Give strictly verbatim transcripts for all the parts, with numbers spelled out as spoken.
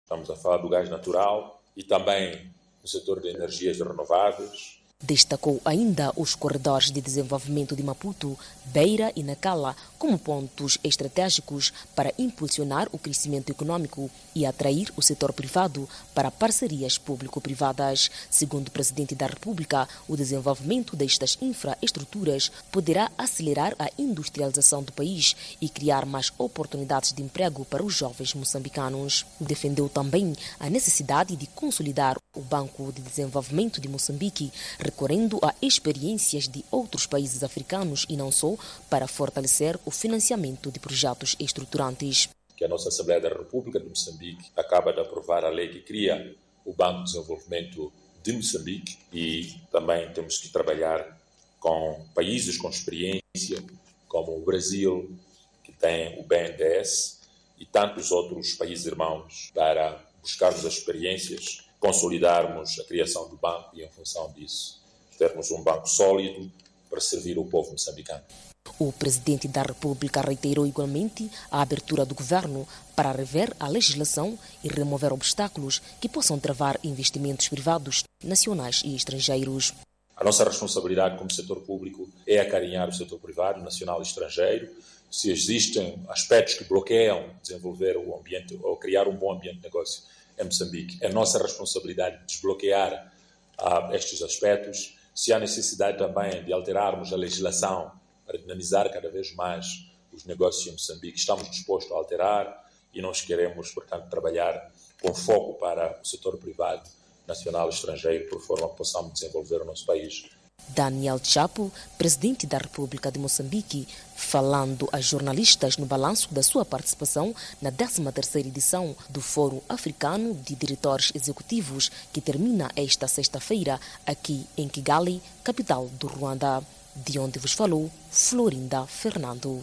Estamos a falar do gás natural e também no setor de energias renováveis. Destacou ainda os corredores de desenvolvimento de Maputo, Beira e Nacala como pontos estratégicos para impulsionar o crescimento econômico e atrair o setor privado para parcerias público-privadas. Segundo o Presidente da República, o desenvolvimento destas infraestruturas poderá acelerar a industrialização do país e criar mais oportunidades de emprego para os jovens moçambicanos. Defendeu também a necessidade de consolidar o Banco de Desenvolvimento de Moçambique, recorrendo a experiências de outros países africanos e não só, para fortalecer o financiamento de projetos estruturantes. Que a nossa Assembleia da República de Moçambique acaba de aprovar a lei que cria o Banco de Desenvolvimento de Moçambique e também temos que trabalhar com países com experiência, como o Brasil, que tem o B N D E S, e tantos outros países irmãos, para buscarmos as experiências, consolidarmos a criação do banco e, em função disso, termos um banco sólido para servir o povo moçambicano. O Presidente da República reiterou igualmente a abertura do governo para rever a legislação e remover obstáculos que possam travar investimentos privados, nacionais e estrangeiros. A nossa responsabilidade como setor público é acarinhar o setor privado, nacional e estrangeiro. Se existem aspectos que bloqueiam desenvolver o ambiente ou criar um bom ambiente de negócio em Moçambique, é nossa responsabilidade desbloquear uh, estes aspectos. Se há necessidade também de alterarmos a legislação para dinamizar cada vez mais os negócios em Moçambique, estamos dispostos a alterar e nós queremos, portanto, trabalhar com foco para o setor privado, nacional e estrangeiro, por forma que possamos desenvolver o nosso país. Daniel Chapo, Presidente da República de Moçambique, falando a jornalistas no balanço da sua participação na décima terceira edição do Fórum Africano de Diretores Executivos, que termina esta sexta-feira aqui em Kigali, capital do Ruanda, de onde vos falou Florinda Fernando.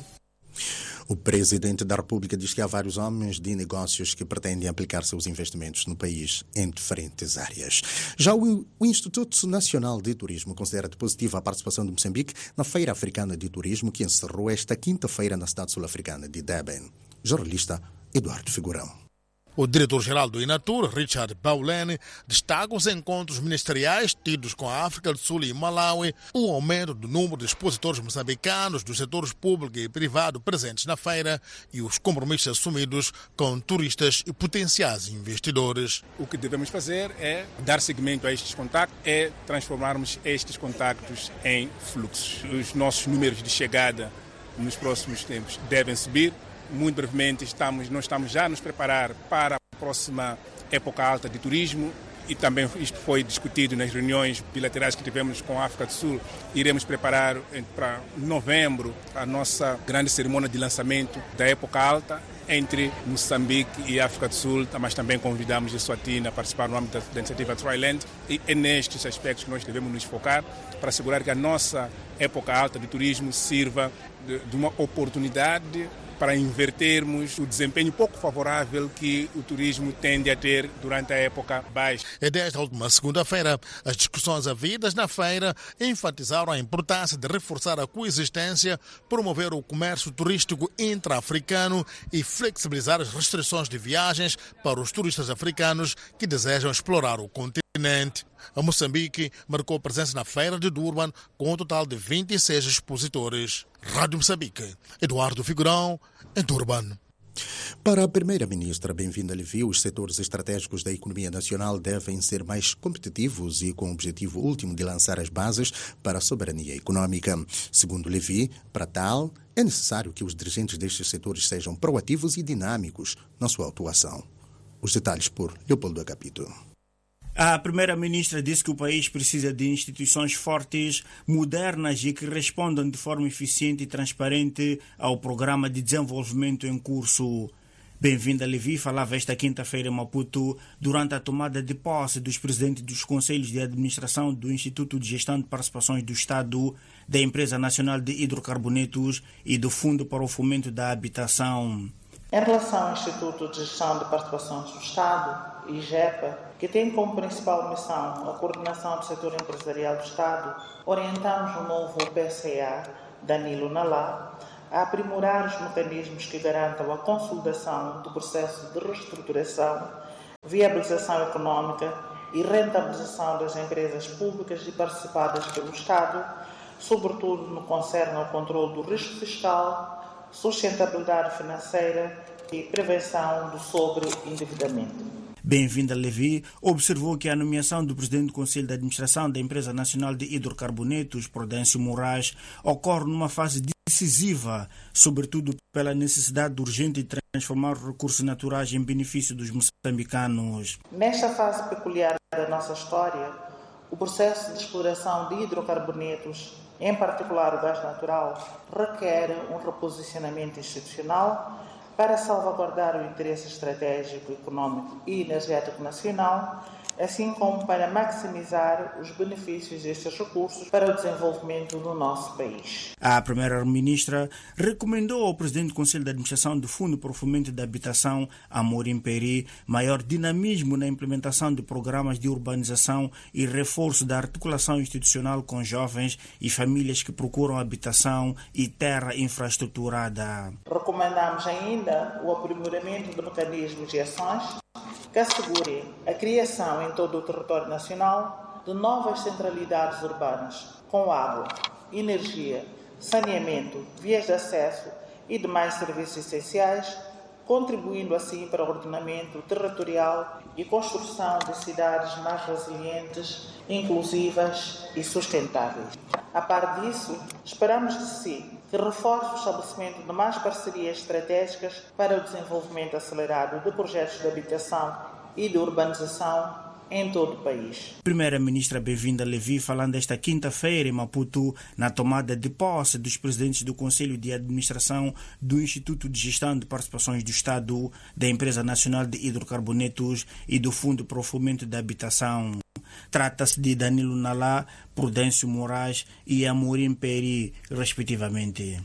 O Presidente da República diz que há vários homens de negócios que pretendem aplicar seus investimentos no país em diferentes áreas. Já o, o Instituto Nacional de Turismo considera positiva a participação de Moçambique na Feira Africana de Turismo, que encerrou esta quinta-feira na cidade sul-africana de Durban. Jornalista Eduardo Figurão. O diretor-geral do Inatur, Richard Paulene, destaca os encontros ministeriais tidos com a África do Sul e Malawi, o aumento do número de expositores moçambicanos dos setores público e privado presentes na feira e os compromissos assumidos com turistas e potenciais investidores. O que devemos fazer é dar seguimento a estes contactos, é transformarmos estes contactos em fluxos. Os nossos números de chegada nos próximos tempos devem subir. Muito brevemente, estamos, nós estamos já a nos preparar para a próxima época alta de turismo e também isto foi discutido nas reuniões bilaterais que tivemos com a África do Sul. Iremos preparar para novembro a nossa grande cerimônia de lançamento da época alta entre Moçambique e África do Sul, mas também convidamos a Eswatini a participar no âmbito da iniciativa Triland e é nestes aspectos que nós devemos nos focar para assegurar que a nossa época alta de turismo sirva de, de uma oportunidade para invertermos o desempenho pouco favorável que o turismo tende a ter durante a época baixa. E desde a última segunda-feira, as discussões havidas na feira enfatizaram a importância de reforçar a coexistência, promover o comércio turístico intra-africano e flexibilizar as restrições de viagens para os turistas africanos que desejam explorar o continente. A Moçambique marcou presença na feira de Durban com um total de vinte e seis expositores. Rádio Moçambique, Eduardo Figurão, em Durban. Para a Primeira-Ministra Bem-vinda Levi, os setores estratégicos da economia nacional devem ser mais competitivos e com o objetivo último de lançar as bases para a soberania econômica. Segundo Levi, para tal, é necessário que os dirigentes destes setores sejam proativos e dinâmicos na sua atuação. Os detalhes por Leopoldo Agapito. A Primeira-Ministra disse que o país precisa de instituições fortes, modernas e que respondam de forma eficiente e transparente ao programa de desenvolvimento em curso. Bem-vinda Levi falava esta quinta-feira em Maputo durante a tomada de posse dos presidentes dos Conselhos de Administração do Instituto de Gestão de Participações do Estado, da Empresa Nacional de Hidrocarbonetos e do Fundo para o Fomento da Habitação. Em relação ao Instituto de Gestão de Participações do Estado, I G E P A, que tem como principal missão a coordenação do setor empresarial do Estado, orientamos o novo P C A, Danilo Nalá, a aprimorar os mecanismos que garantam a consolidação do processo de reestruturação viabilização econômica e rentabilização das empresas públicas e participadas pelo Estado, sobretudo no que concerne ao controle do risco fiscal, sustentabilidade financeira e prevenção do sobreendividamento. Bem-vinda, Levi, observou que a nomeação do presidente do Conselho de Administração da Empresa Nacional de Hidrocarbonetos, Prudêncio Moraes, ocorre numa fase decisiva, sobretudo pela necessidade urgente de transformar os recursos naturais em benefício dos moçambicanos. Nesta fase peculiar da nossa história, o processo de exploração de hidrocarbonetos, em particular o gás natural, requer um reposicionamento institucional para salvaguardar o interesse estratégico, econômico e energético nacional, assim como para maximizar os benefícios destes recursos para o desenvolvimento do nosso país. A primeira-ministra recomendou ao presidente do Conselho de Administração do Fundo para o Fomento da Habitação, Amorim Peri, maior dinamismo na implementação de programas de urbanização e reforço da articulação institucional com jovens e famílias que procuram habitação e terra infraestruturada. Recomendamos ainda o aprimoramento de mecanismos e ações que assegurem a criação em todo o território nacional de novas centralidades urbanas com água, energia, saneamento, vias de acesso e demais serviços essenciais, contribuindo assim para o ordenamento territorial e construção de cidades mais resilientes, inclusivas e sustentáveis. A par disso, esperamos de si que reforce o estabelecimento de mais parcerias estratégicas para o desenvolvimento acelerado de projetos de habitação e de urbanização em todo o país. Primeira-ministra Bem-vinda Levi, falando esta quinta-feira em Maputo, na tomada de posse dos presidentes do Conselho de Administração do Instituto de Gestão de Participações do Estado, da Empresa Nacional de Hidrocarbonetos e do Fundo para o Fomento da Habitação. Trata-se de Danilo Nalá, Prudêncio Moraes e Amorim Peri, respectivamente.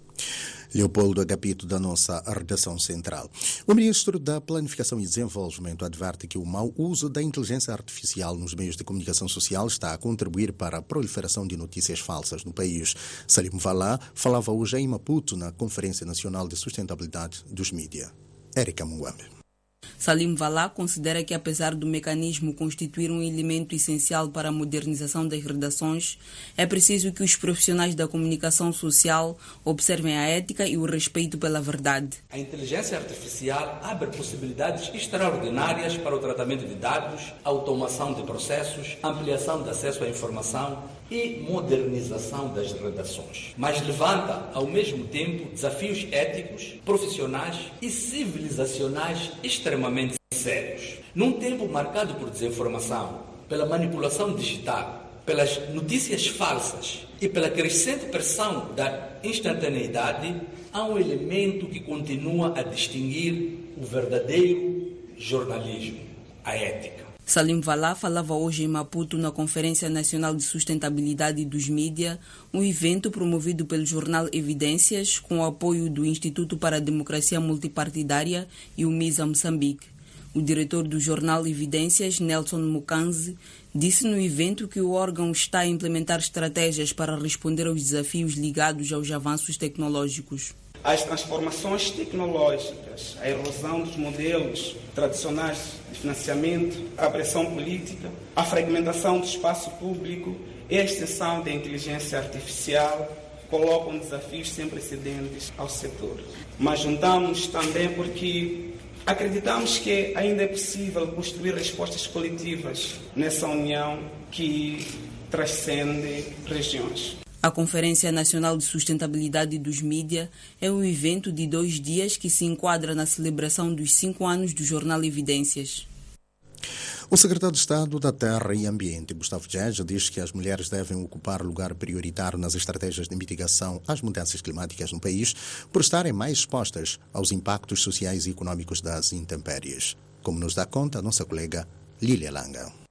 Leopoldo Agapito, da nossa redação central. O ministro da Planificação e Desenvolvimento adverte que o mau uso da inteligência artificial nos meios de comunicação social está a contribuir para a proliferação de notícias falsas no país. Salim Valá falava hoje em Maputo na Conferência Nacional de Sustentabilidade dos Mídia. Érica Munguambe. Salim Valá considera que, apesar do mecanismo constituir um elemento essencial para a modernização das redações, é preciso que os profissionais da comunicação social observem a ética e o respeito pela verdade. A inteligência artificial abre possibilidades extraordinárias para o tratamento de dados, automação de processos, ampliação de acesso à informação e modernização das redações. Mas levanta, ao mesmo tempo, desafios éticos, profissionais e civilizacionais extremamente sérios. Num tempo marcado por desinformação, pela manipulação digital, pelas notícias falsas e pela crescente pressão da instantaneidade, há um elemento que continua a distinguir o verdadeiro jornalismo, a ética. Salim Valá falava hoje em Maputo na Conferência Nacional de Sustentabilidade dos Mídia, um evento promovido pelo jornal Evidências com o apoio do Instituto para a Democracia Multipartidária e o MISA Moçambique. O diretor do jornal Evidências, Nelson Mukanzi, disse no evento que o órgão está a implementar estratégias para responder aos desafios ligados aos avanços tecnológicos. As transformações tecnológicas, a erosão dos modelos tradicionais de financiamento, a pressão política, a fragmentação do espaço público e a extensão da inteligência artificial colocam desafios sem precedentes ao setor. Mas juntamos também porque acreditamos que ainda é possível construir respostas coletivas nessa união que transcende regiões. A Conferência Nacional de Sustentabilidade dos Mídia é um evento de dois dias que se enquadra na celebração dos cinco anos do jornal Evidências. O secretário de Estado da Terra e Ambiente, Gustavo Geja, diz que as mulheres devem ocupar lugar prioritário nas estratégias de mitigação às mudanças climáticas no país por estarem mais expostas aos impactos sociais e econômicos das intempéries. Como nos dá conta a nossa colega Lília Langa.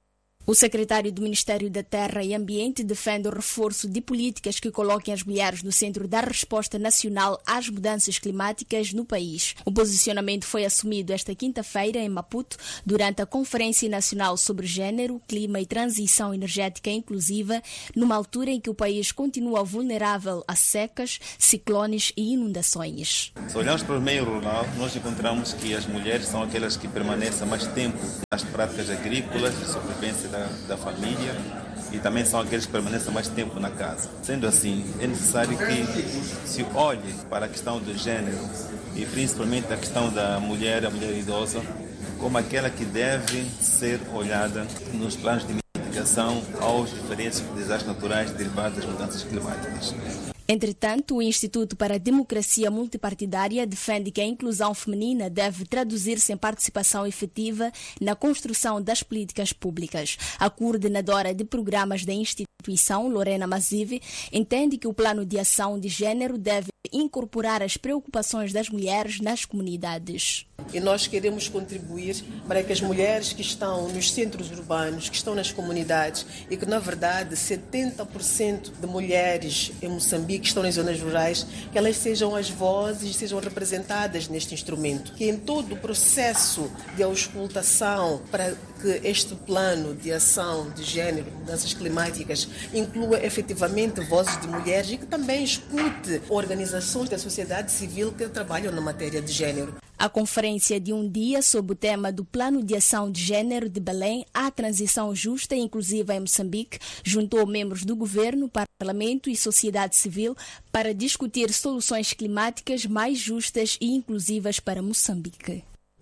O secretário do Ministério da Terra e Ambiente defende o reforço de políticas que coloquem as mulheres no centro da resposta nacional às mudanças climáticas no país. O posicionamento foi assumido esta quinta-feira em Maputo durante a Conferência Nacional sobre Gênero, Clima e Transição Energética Inclusiva, numa altura em que o país continua vulnerável a secas, ciclones e inundações. Se olharmos para o meio rural, nós encontramos que as mulheres são aquelas que permanecem mais tempo nas práticas agrícolas, de sobrevivência Da, da família, e também são aqueles que permanecem mais tempo na casa. Sendo assim, é necessário que se olhe para a questão do gênero e principalmente a questão da mulher, a mulher idosa, como aquela que deve ser olhada nos planos de mitigação aos diferentes desastres naturais derivados das mudanças climáticas. Entretanto, o Instituto para a Democracia Multipartidária defende que a inclusão feminina deve traduzir-se em participação efetiva na construção das políticas públicas. A coordenadora de programas da instituição, Lorena Mazivi, entende que o plano de ação de gênero deve incorporar as preocupações das mulheres nas comunidades. E nós queremos contribuir para que as mulheres que estão nos centros urbanos, que estão nas comunidades e que, na verdade, setenta por cento de mulheres em Moçambique que estão nas zonas rurais, que elas sejam as vozes, sejam representadas neste instrumento. Que em todo o processo de auscultação para que este plano de ação de género, mudanças climáticas, inclua efetivamente vozes de mulheres e que também escute organizações da sociedade civil que trabalham na matéria de género. A conferência de um dia sob o tema do Plano de Ação de Gênero de Belém à Transição Justa e Inclusiva em Moçambique juntou membros do governo, parlamento e sociedade civil para discutir soluções climáticas mais justas e inclusivas para Moçambique.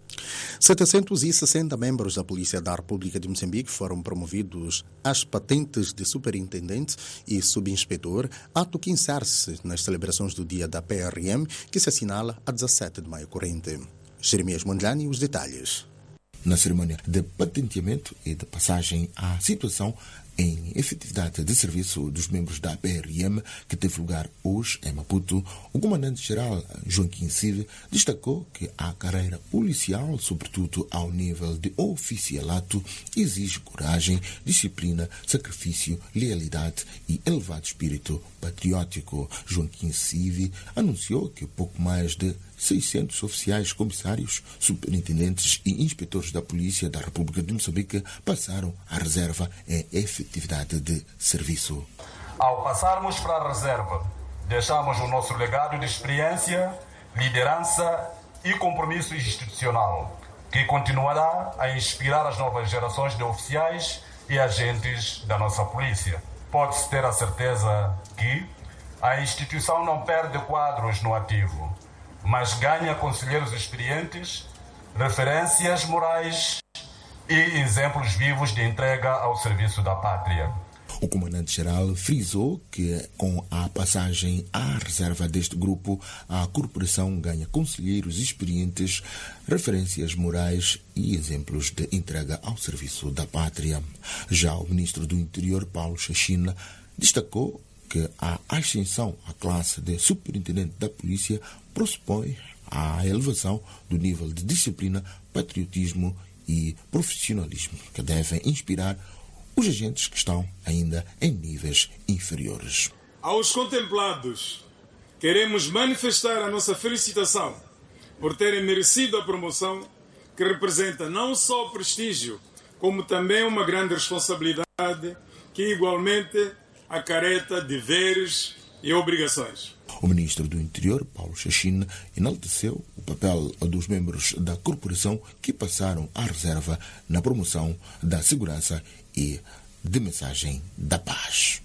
setecentos e sessenta membros da Polícia da República de Moçambique foram promovidos às patentes de superintendente e subinspetor, ato que insere-se nas celebrações do dia da P R M, que se assinala a dezassete de maio corrente. Jeremias Mondlane, os detalhes. Na cerimônia de patenteamento e de passagem à situação em efetividade de serviço dos membros da P R M, que teve lugar hoje em Maputo, o comandante-geral Joaquim Sive destacou que a carreira policial, sobretudo ao nível de oficialato, exige coragem, disciplina, sacrifício, lealidade e elevado espírito patriótico. Joaquim Sive anunciou que pouco mais de seiscentos oficiais, comissários, superintendentes e inspetores da Polícia da República de Moçambique passaram à reserva em efetividade de serviço. Ao passarmos para a reserva, deixamos o nosso legado de experiência, liderança e compromisso institucional, que continuará a inspirar as novas gerações de oficiais e agentes da nossa polícia. Pode-se ter a certeza que a instituição não perde quadros no ativo, mas ganha conselheiros experientes, referências morais e exemplos vivos de entrega ao serviço da pátria. O comandante-geral frisou que, com a passagem à reserva deste grupo, a corporação ganha conselheiros experientes, referências morais e exemplos de entrega ao serviço da pátria. Já o ministro do Interior, Paulo Chachina, destacou que a ascensão à classe de superintendente da polícia pressupõe a elevação do nível de disciplina, patriotismo e profissionalismo que devem inspirar os agentes que estão ainda em níveis inferiores. Aos contemplados, queremos manifestar a nossa felicitação por terem merecido a promoção que representa não só prestígio, como também uma grande responsabilidade que igualmente acarreta deveres e obrigações. O ministro do Interior, Paulo Chachina, enalteceu o papel dos membros da corporação que passaram à reserva na promoção da segurança e de mensagem da paz.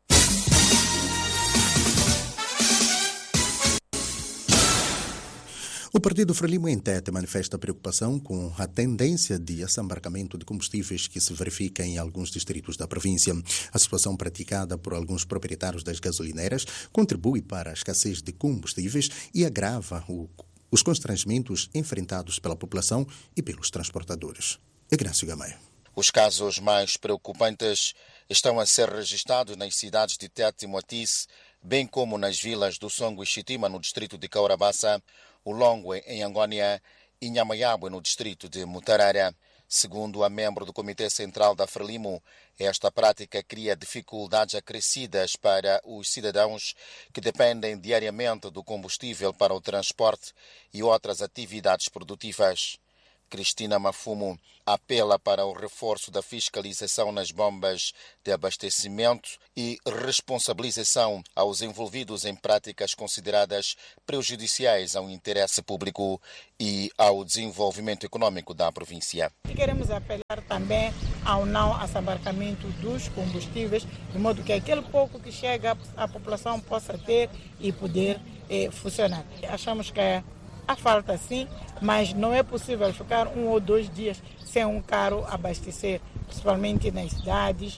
O Partido Frelimo em Tete manifesta preocupação com a tendência de assambarcamento de combustíveis que se verifica em alguns distritos da província. A situação praticada por alguns proprietários das gasolineiras contribui para a escassez de combustíveis e agrava o, os constrangimentos enfrentados pela população e pelos transportadores. Ignácio Gamay. Os casos mais preocupantes estão a ser registrados nas cidades de Tete e Moatize, bem como nas vilas do Songo e Chitima, no distrito de Caurabassa, o Longwe, em Angônia, e Nhamayabwe, no distrito de Mutarara. Segundo a membro do Comitê Central da Frelimo, esta prática cria dificuldades acrescidas para os cidadãos que dependem diariamente do combustível para o transporte e outras atividades produtivas. Cristina Mafumo apela para o reforço da fiscalização nas bombas de abastecimento e responsabilização aos envolvidos em práticas consideradas prejudiciais ao interesse público e ao desenvolvimento econômico da província. E queremos apelar também ao não assambarcamento dos combustíveis, de modo que aquele pouco que chega a população possa ter e poder eh, funcionar. Achamos que é há falta sim, mas não é possível ficar um ou dois dias sem um carro abastecer, principalmente nas cidades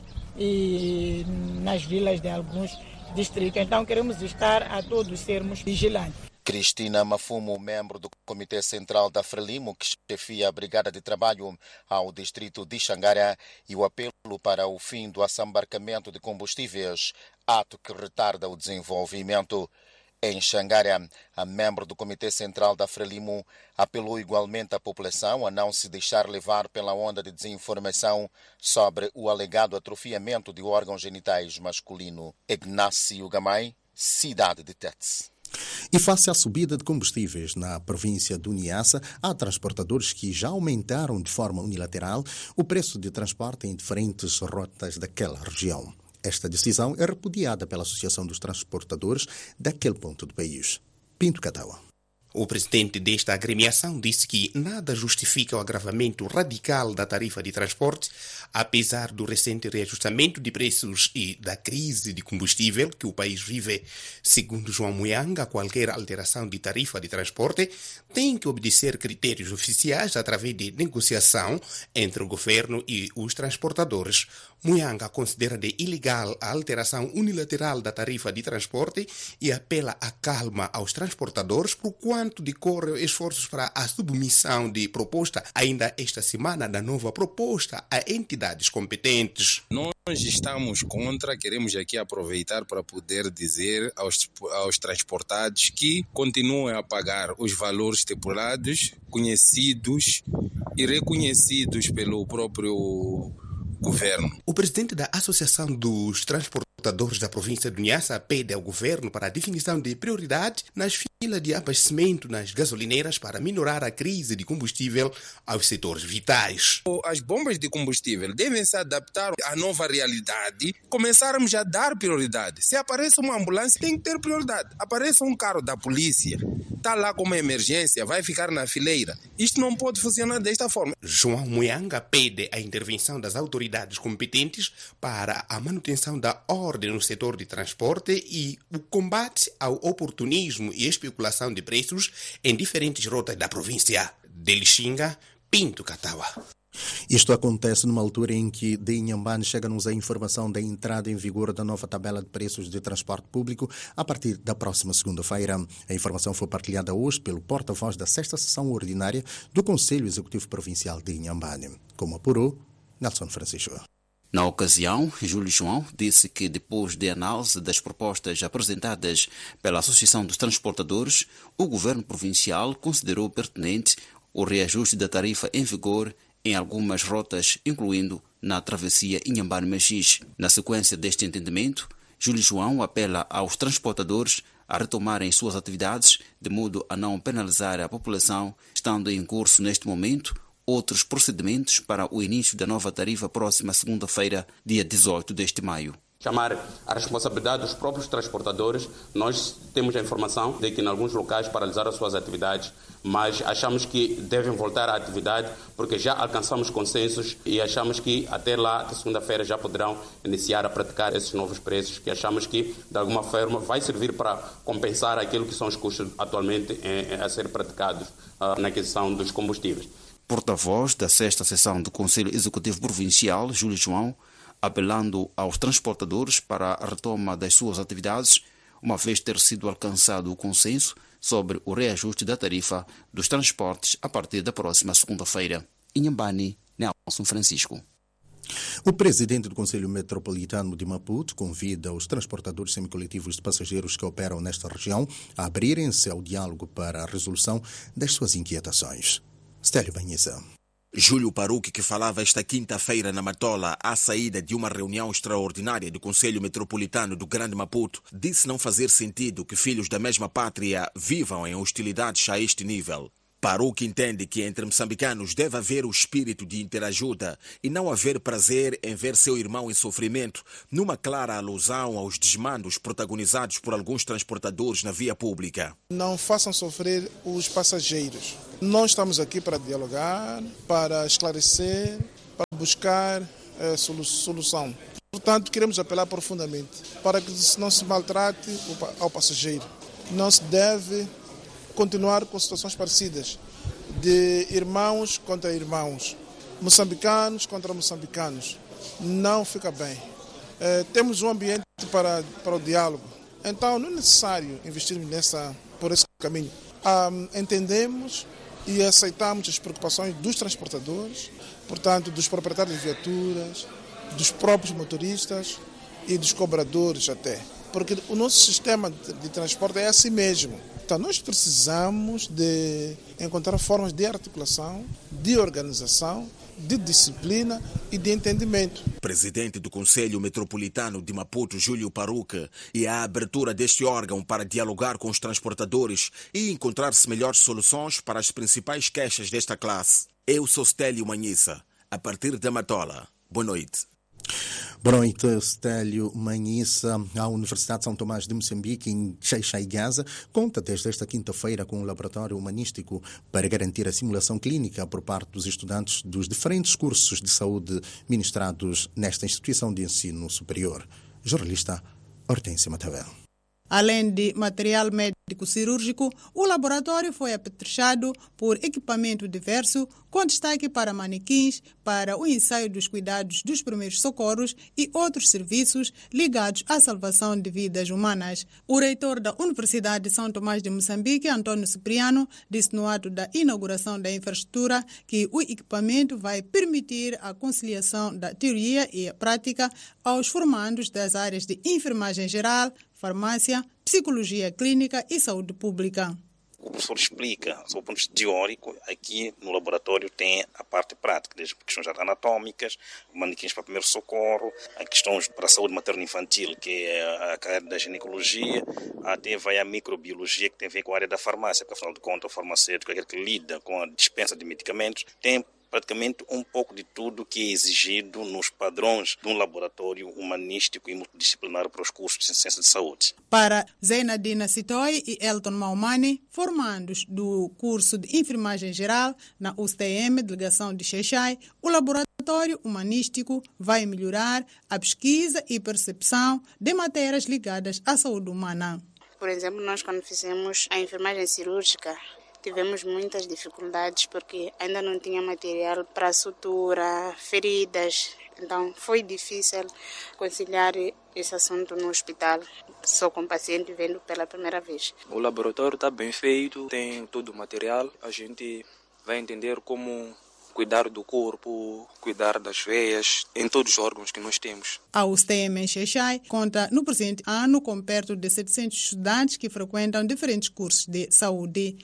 e nas vilas de alguns distritos. Então queremos estar a todos sermos vigilantes. Cristina Mafumo, membro do Comitê Central da Frelimo, que chefia a Brigada de Trabalho ao distrito de Xangara, e o apelo para o fim do assambarcamento de combustíveis, ato que retarda o desenvolvimento. Em Xangara, a membro do Comitê Central da Frelimo apelou igualmente à população a não se deixar levar pela onda de desinformação sobre o alegado atrofiamento de órgãos genitais masculino. Ignácio Gamay, cidade de Tete. E face à subida de combustíveis na província do Niassa, há transportadores que já aumentaram de forma unilateral o preço de transporte em diferentes rotas daquela região. Esta decisão é repudiada pela Associação dos Transportadores daquele ponto do país. Pinto Catawa. O presidente desta agremiação disse que nada justifica o agravamento radical da tarifa de transporte, apesar do recente reajustamento de preços e da crise de combustível que o país vive. Segundo João Muyanga, qualquer alteração de tarifa de transporte tem que obedecer critérios oficiais através de negociação entre o governo e os transportadores. Muyanga considera de ilegal a alteração unilateral da tarifa de transporte e apela à calma aos transportadores por quanto decorrem esforços para a submissão de proposta ainda esta semana da nova proposta a entidades competentes. Nós estamos contra, queremos aqui aproveitar para poder dizer aos, aos transportados que continuem a pagar os valores estipulados, conhecidos e reconhecidos pelo próprio governo. O presidente da Associação dos Transportadores da província do Niassa pede ao governo para a definição de prioridade nas filas de abastecimento nas gasolineiras para minorar a crise de combustível aos setores vitais. As bombas de combustível devem se adaptar à nova realidade, começarmos a dar prioridade. Se aparece uma ambulância, tem que ter prioridade. Aparece um carro da polícia, está lá com uma emergência, vai ficar na fileira. Isto não pode funcionar desta forma. João Muyanga pede a intervenção das autoridades competentes para a manutenção da ordem no setor de transporte e o combate ao oportunismo e especulação de preços em diferentes rotas da província. De Lixinga, Pinto Catawa. Isto acontece numa altura em que de Inhambane chega-nos a informação da entrada em vigor da nova tabela de preços de transporte público a partir da próxima segunda-feira. A informação foi partilhada hoje pelo porta-voz da sexta sessão ordinária do Conselho Executivo Provincial de Inhambane. Como apurou Nelson Francisco. Na ocasião, Júlio João disse que depois de análise das propostas apresentadas pela Associação dos Transportadores, o governo provincial considerou pertinente o reajuste da tarifa em vigor em algumas rotas, incluindo na travessia Inhambane-Machis. Na sequência deste entendimento, Júlio João apela aos transportadores a retomarem suas atividades de modo a não penalizar a população, estando em curso neste momento outros procedimentos para o início da nova tarifa próxima segunda-feira, dia dezoito deste maio. Chamar a responsabilidade dos próprios transportadores. Nós temos a informação de que em alguns locais paralisaram as suas atividades, mas achamos que devem voltar à atividade porque já alcançamos consensos e achamos que até lá, até segunda-feira, já poderão iniciar a praticar esses novos preços, que achamos que de alguma forma vai servir para compensar aquilo que são os custos atualmente a ser praticados na aquisição dos combustíveis. Porta-voz da sexta sessão do Conselho Executivo Provincial, Júlio João, apelando aos transportadores para a retoma das suas atividades, uma vez ter sido alcançado o consenso sobre o reajuste da tarifa dos transportes a partir da próxima segunda-feira. Inhambane, Nelson Francisco. O presidente do Conselho Metropolitano de Maputo convida os transportadores semicoletivos de passageiros que operam nesta região a abrirem-se ao diálogo para a resolução das suas inquietações. Stélio Banhisa. Júlio Paruque, que falava esta quinta-feira na Matola, à saída de uma reunião extraordinária do Conselho Metropolitano do Grande Maputo, disse não fazer sentido que filhos da mesma pátria vivam em hostilidades a este nível. Paruque entende que entre moçambicanos deve haver o espírito de interajuda e não haver prazer em ver seu irmão em sofrimento, numa clara alusão aos desmandos protagonizados por alguns transportadores na via pública. Não façam sofrer os passageiros. Nós estamos aqui para dialogar, para esclarecer, para buscar eh, solução. Portanto, queremos apelar profundamente para que não se maltrate ao passageiro. Não se deve continuar com situações parecidas, de irmãos contra irmãos, moçambicanos contra moçambicanos. Não fica bem. É, temos um ambiente para, para o diálogo. Então não é necessário investirmos nessa, por esse caminho. Ah, entendemos e aceitamos as preocupações dos transportadores, portanto, dos proprietários de viaturas, dos próprios motoristas e dos cobradores até. Porque o nosso sistema de transporte é assim mesmo. Então, nós precisamos de encontrar formas de articulação, de organização, de disciplina e de entendimento. Presidente do Conselho Metropolitano de Maputo, Júlio Paruque, e a abertura deste órgão para dialogar com os transportadores e encontrar-se melhores soluções para as principais queixas desta classe. Eu sou Stélio Manhissa, a partir da Matola. Boa noite. Boa noite, Stélio Manhissa. A Universidade de São Tomás de Moçambique, em Xai-Xai-Gaza, conta desde esta quinta-feira com um laboratório humanístico para garantir a simulação clínica por parte dos estudantes dos diferentes cursos de saúde ministrados nesta instituição de ensino superior. Jornalista Hortência Matavel. Além de material médico-cirúrgico, o laboratório foi apetrechado por equipamento diverso, com destaque para manequins, para o ensaio dos cuidados dos primeiros socorros e outros serviços ligados à salvação de vidas humanas. O reitor da Universidade de São Tomás de Moçambique, Antônio Cipriano, disse no ato da inauguração da infraestrutura que o equipamento vai permitir a conciliação da teoria e a prática aos formandos das áreas de enfermagem geral, farmácia, psicologia clínica e saúde pública. O professor explica, sob o ponto de vista teórico, aqui no laboratório tem a parte prática, desde questões anatômicas, manequins para primeiro socorro, a questões para a saúde materno-infantil, que é a área da ginecologia, até vai a microbiologia, que tem a ver com a área da farmácia, porque afinal de contas o farmacêutico é aquele que lida com a dispensa de medicamentos, tem praticamente um pouco de tudo que é exigido nos padrões de um laboratório humanístico e multidisciplinar para os cursos de ciência de saúde. Para Zeinadina Sitoi e Elton Maumani, formandos do curso de enfermagem geral na U S T M, delegação de Xai-Xai, o laboratório humanístico vai melhorar a pesquisa e percepção de matérias ligadas à saúde humana. Por exemplo, nós quando fizemos a enfermagem cirúrgica, tivemos muitas dificuldades porque ainda não tinha material para sutura, feridas. Então foi difícil conciliar esse assunto no hospital, só com o paciente vendo pela primeira vez. O laboratório está bem feito, tem todo o material. A gente vai entender como cuidar do corpo, cuidar das veias, em todos os órgãos que nós temos. A U S T M em Xai-Xai conta no presente ano com perto de setecentos estudantes que frequentam diferentes cursos de saúde.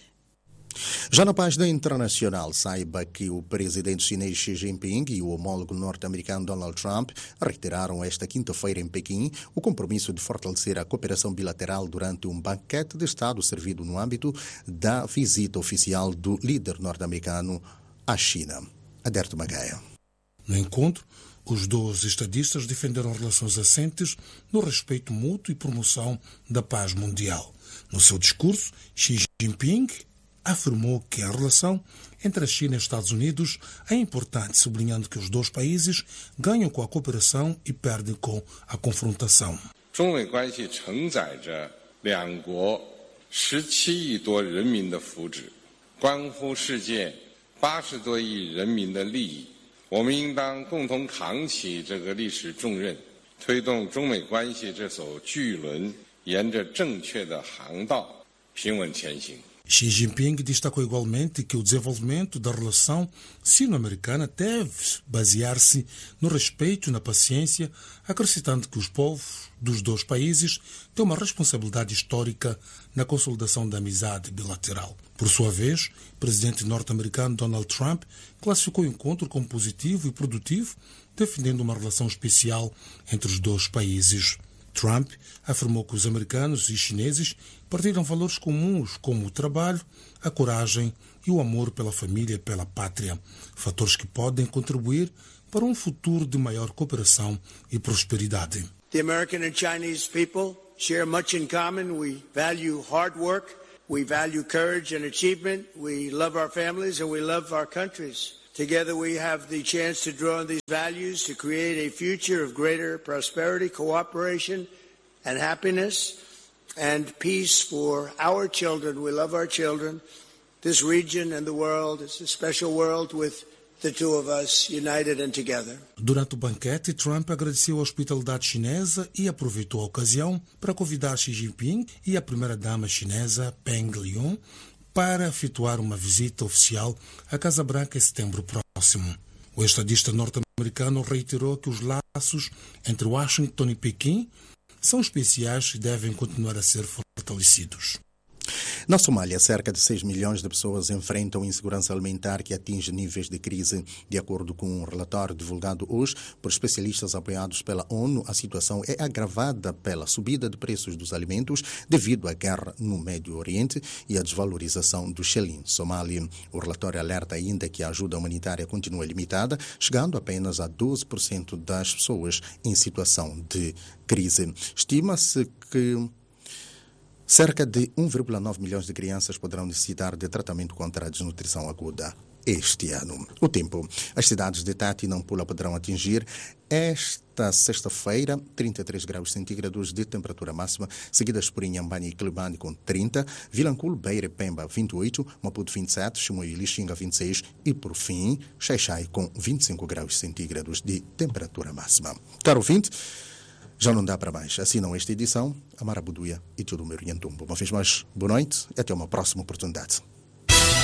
Já na página internacional, saiba que o presidente chinês Xi Jinping e o homólogo norte-americano Donald Trump reiteraram esta quinta-feira em Pequim o compromisso de fortalecer a cooperação bilateral durante um banquete de Estado servido no âmbito da visita oficial do líder norte-americano à China. Aderto Magaia. No encontro, os dois estadistas defenderam relações assentes no respeito mútuo e promoção da paz mundial. No seu discurso, Xi Jinping afirmou que a relação entre a China e os Estados Unidos é importante, sublinhando que os dois países ganham com a cooperação e perdem com a confrontação. 中美关系承载着两国十七亿多人民的福祉，关乎世界八十多亿人民的利益。我们应当共同扛起这个历史重任，推动中美关系这艘巨轮沿着正确的航道平稳前行。 Xi Jinping destacou igualmente que o desenvolvimento da relação sino-americana deve basear-se no respeito e na paciência, acrescentando que os povos dos dois países têm uma responsabilidade histórica na consolidação da amizade bilateral. Por sua vez, o presidente norte-americano Donald Trump classificou o encontro como positivo e produtivo, defendendo uma relação especial entre os dois países. Trump afirmou que os americanos e chineses partilham valores comuns como o trabalho, a coragem e o amor pela família e pela pátria, fatores que podem contribuir para um futuro de maior cooperação e prosperidade. The American and Chinese people share much in common. We value hard work, we value courage and achievement, we love our families and we love our countries. Together we have the chance to draw on these values to create a future of greater prosperity, cooperation, and happiness, and peace for our children. We love our children. This region and the world is a special world with the two of us united and together. Durante o banquete, Trump agradeceu a hospitalidade chinesa e aproveitou a ocasião para convidar Xi Jinping e a primeira-dama chinesa Peng Liyuan para efetuar uma visita oficial à Casa Branca em setembro próximo. O estadista norte-americano reiterou que os laços entre Washington e Pequim são especiais e devem continuar a ser fortalecidos. Na Somália, cerca de seis milhões de pessoas enfrentam insegurança alimentar que atinge níveis de crise. De acordo com um relatório divulgado hoje por especialistas apoiados pela ONU, a situação é agravada pela subida de preços dos alimentos devido à guerra no Médio Oriente e à desvalorização do shilling somali. O relatório alerta ainda que a ajuda humanitária continua limitada, chegando apenas a doze por cento das pessoas em situação de crise. Estima-se que cerca de um vírgula nove milhões de crianças poderão necessitar de tratamento contra a desnutrição aguda este ano. O tempo. As cidades de Tati e Nampula poderão atingir esta sexta-feira trinta e três graus centígrados de temperatura máxima, seguidas por Inhambane e Quelimane com trinta, Vilanculo, Beira e Pemba vinte e oito, Maputo vinte e sete, Chimoio e Lixinga vinte e seis e, por fim, Xai-Xai com vinte e cinco graus centígrados de temperatura máxima. Caro ouvinte, já não dá para mais. Assinam esta edição Amara Buduia e Teodomiro Nhantumbo. Uma vez mais, boa noite e até uma próxima oportunidade.